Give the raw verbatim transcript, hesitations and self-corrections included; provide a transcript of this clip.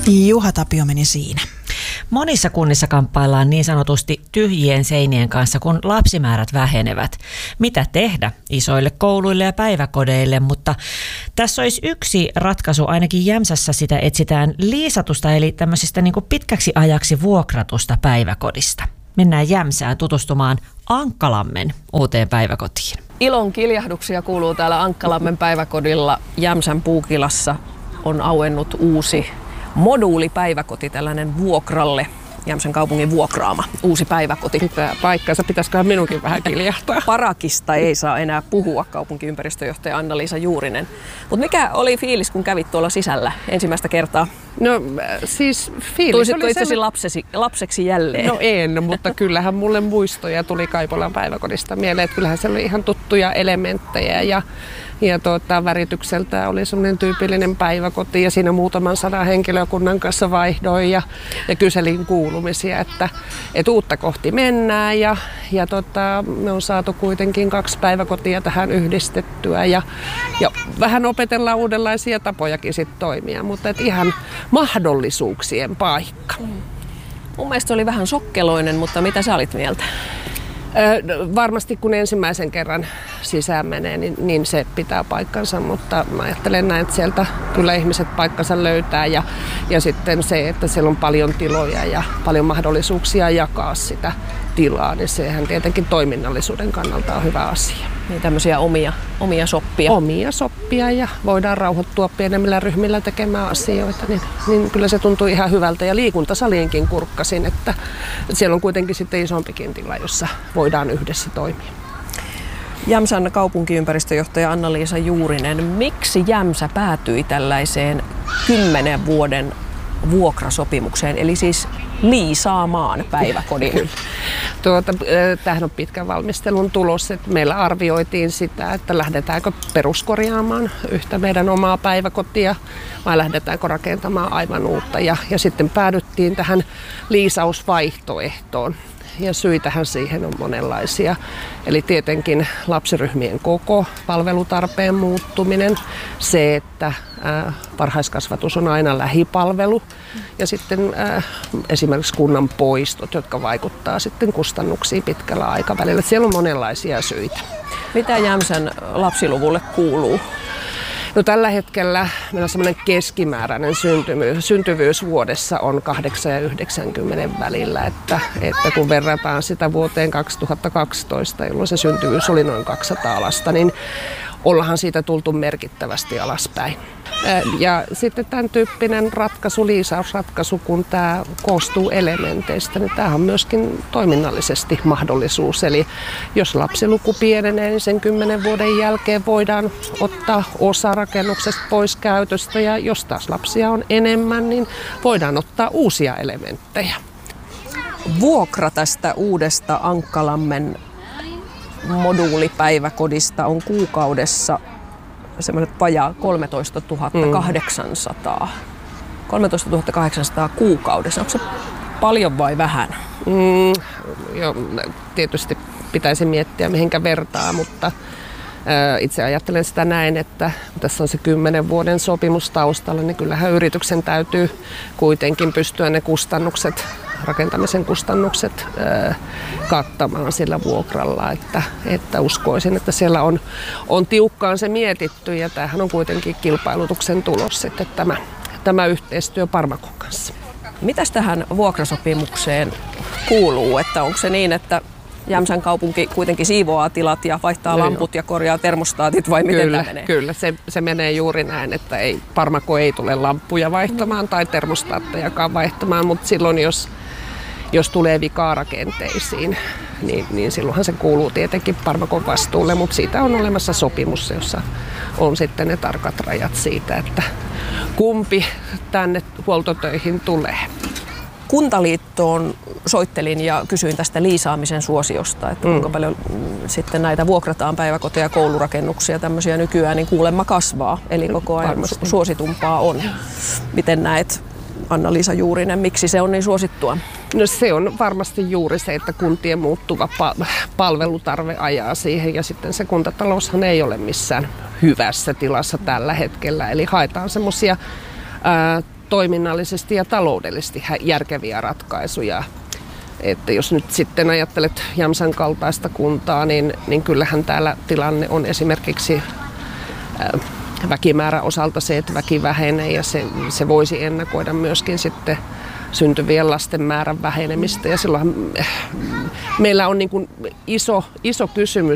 Juha Tapio meni siinä. Monissa kunnissa kamppaillaan niin sanotusti tyhjien seinien kanssa, kun lapsimäärät vähenevät. Mitä tehdä isoille kouluille ja päiväkodeille, mutta tässä olisi yksi ratkaisu, ainakin Jämsässä sitä etsitään liisatusta, eli tämmöisestä niin kuin pitkäksi ajaksi vuokratusta päiväkodista. Mennään Jämsään tutustumaan Ankkalammen uuteen päiväkotiin. Ilon kiljahduksia kuuluu täällä Ankkalammen päiväkodilla. Jämsän Puukilassa on auennut uusi moduulipäiväkoti, tällainen vuokralle. Jämsän kaupungin vuokraama uusi päiväkoti. Pitää paikkansa, pitäisiköhän minunkin vähän kiljahtaa. Parakista ei saa enää puhua, kaupunkiympäristöjohtaja Anna-Liisa Juurinen. Mutta mikä oli fiilis, kun kävit tuolla sisällä ensimmäistä kertaa? No siis fiilis Tuisitko oli itsesi sen... lapsesi, lapseksi jälleen? No en, mutta kyllähän mulle muistoja tuli Kaipolan päiväkodista mieleen. Että kyllähän siellä oli ihan tuttuja elementtejä ja, ja tuota, väritykseltä oli semmoinen tyypillinen päiväkoti ja siinä muutaman sadan henkilökunnan kanssa vaihdoin ja, ja kyselin kuulumisia, että, että uutta kohti mennään ja, ja tota, me on saatu kuitenkin kaksi päiväkotia tähän yhdistettyä ja, ja vähän opetellaan uudenlaisia tapojakin sit toimia, mutta et ihan mahdollisuuksien paikka. Mm. Mun mielestä se oli vähän sokkeloinen, mutta mitä sä olit mieltä? Ö, varmasti kun ensimmäisen kerran sisään menee, niin, niin se pitää paikkansa, mutta mä ajattelen näin, että sieltä kyllä ihmiset paikkansa löytää ja, ja sitten se, että siellä on paljon tiloja ja paljon mahdollisuuksia jakaa sitä tilaa, niin sehän tietenkin toiminnallisuuden kannalta on hyvä asia. Niin tämmöisiä omia, omia soppia. Omia soppia ja voidaan rauhoittua pienemmillä ryhmillä tekemään asioita, niin, niin kyllä se tuntuu ihan hyvältä. Ja liikuntasaliinkin kurkkasin, että siellä on kuitenkin sitten isompikin tila, jossa voidaan yhdessä toimia. Jämsän kaupunkiympäristöjohtaja Anna-Liisa Juurinen, miksi Jämsä päätyi tällaiseen kymmenen vuoden vuokrasopimukseen, eli siis liisaamaan päiväkodin? Tuota, tämähän on pitkän valmistelun tulos, että meillä arvioitiin sitä, että lähdetäänkö peruskorjaamaan yhtä meidän omaa päiväkotia vai lähdetäänkö rakentamaan aivan uutta. Ja, ja sitten päädyttiin tähän liisausvaihtoehtoon. Ja syitähän siihen on monenlaisia. Eli tietenkin lapsiryhmien koko, palvelutarpeen muuttuminen, se, että äh, varhaiskasvatus on aina lähipalvelu ja sitten äh, esimerkiksi kunnan poistot, jotka vaikuttaa sitten kustannuksiin pitkällä aikavälillä. Siellä on monenlaisia syitä. Mitä Jämsän lapsiluvulle kuuluu? No, tällä hetkellä meillä on semmoinen keskimääräinen syntyvyys, syntyvyys vuodessa on kahdeksan ja yhdeksänkymmentä välillä, että, että kun verrataan sitä vuoteen kaksituhattakaksitoista, jolloin se syntyvyys oli noin kaksisataa lasta, niin ollaanhan siitä tultu merkittävästi alaspäin. Ja sitten tämän tyyppinen ratkaisu, liisausratkaisu, kun tämä koostuu elementeistä, niin tämähän on myöskin toiminnallisesti mahdollisuus. Eli jos lapsiluku pienenee, niin sen kymmenen vuoden jälkeen voidaan ottaa osa rakennuksesta pois käytöstä. Ja jos taas lapsia on enemmän, niin voidaan ottaa uusia elementtejä. Vuokra tästä uudesta Ankkalammen moduulipäiväkodista on kuukaudessa semmoiset vajaa kolmetoistatuhatta kahdeksansataa. kolmetoistatuhatta kahdeksansataa kuukaudessa. Onko se paljon vai vähän? Mm, jo, tietysti pitäisi miettiä, mihinkä vertaa, mutta ää, itse ajattelen sitä näin, että tässä on se kymmenen vuoden sopimus taustalla, niin kyllähän yrityksen täytyy kuitenkin pystyä ne kustannukset, rakentamisen kustannukset ää, kattamaan sillä vuokralla, että, että uskoisin, että siellä on, on tiukkaan se mietitty ja tämähän on kuitenkin kilpailutuksen tulos sitten tämä, tämä yhteistyö Parmakon kanssa. Mitäs tähän vuokrasopimukseen kuuluu, että onko se niin, että Jämsän kaupunki kuitenkin siivoaa tilat ja vaihtaa no, lamput ja korjaa termostaatit vai miten kyllä, tämä menee? Kyllä, se, se menee juuri näin, että ei, Parmako ei tule lamppuja vaihtamaan tai termostaattejakaan vaihtamaan, mutta silloin jos, jos tulee vikaa rakenteisiin, niin, niin silloinhan se kuuluu tietenkin Parmakon vastuulle, mutta siitä on olemassa sopimus, jossa on sitten ne tarkat rajat siitä, että kumpi tänne huoltotöihin tulee. Kuntaliittoon soittelin ja kysyin tästä liisaamisen suosiosta, että kuinka mm. paljon sitten näitä vuokrataan päiväkoteja ja koulurakennuksia tämmöisiä nykyään, niin kuulemma kasvaa, eli koko ajan Varmasti. suositumpaa on. Miten näet, Anna-Liisa Juurinen, miksi se on niin suosittua? No se on varmasti juuri se, että kuntien muuttuva palvelutarve ajaa siihen ja sitten se kuntataloushan ei ole missään hyvässä tilassa tällä hetkellä, eli haetaan semmoisia toiminnallisesti ja taloudellisesti järkeviä ratkaisuja. Että jos nyt sitten ajattelet Jämsän kaltaista kuntaa, niin, niin kyllähän täällä tilanne on esimerkiksi väkimäärän osalta se, että väki vähenee ja se, se voisi ennakoida myöskin sitten syntyvien lasten määrän vähenemistä. Ja silloin meillä on niin kuin iso, iso kysymys